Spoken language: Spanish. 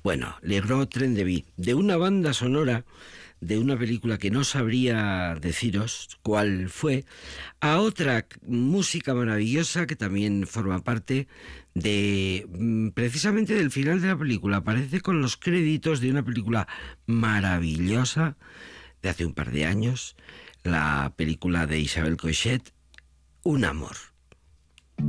Bueno, Le Grand Train de Vie, de una banda sonora de una película que no sabría deciros cuál fue, a otra música maravillosa que también forma parte de precisamente del final de la película. Aparece con los créditos de una película maravillosa de hace un par de años, la película de Isabel Coixet, Un amor.